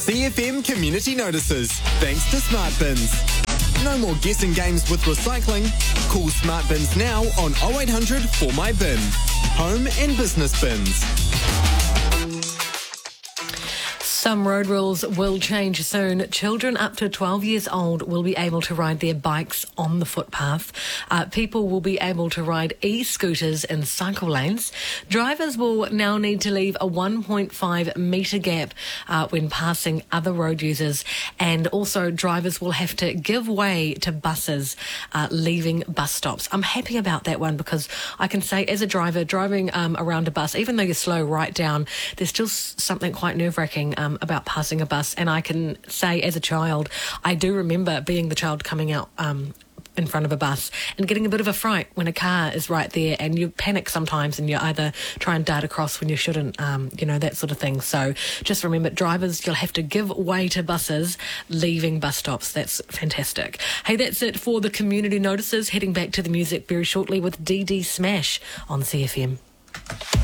CFM Community Notices, thanks to Smart Bins. No more guessing games with recycling. Call Smart Bins now on 0800 For My Bin. Home and business bins. Some road rules will change soon. Children up to 12 years old will be able to ride their bikes on the footpath. People will be able to ride e-scooters in cycle lanes. Drivers will now need to leave a 1.5 metre gap when passing other road users. And also drivers will have to give way to buses leaving bus stops. I'm happy about that one because I can say as a driver driving around a bus, even though you're slow right down, there's still something quite nerve-wracking about passing a bus. And I can say as a child, I do remember being the child coming out in front of a bus and getting a bit of a fright when a car is right there, and you panic sometimes and you either try and dart across when you shouldn't, that sort of thing. So just remember, drivers, you'll have to give way to buses leaving bus stops. That's fantastic. Hey, that's it for the community notices. Heading back to the music very shortly with DD Smash on CFM.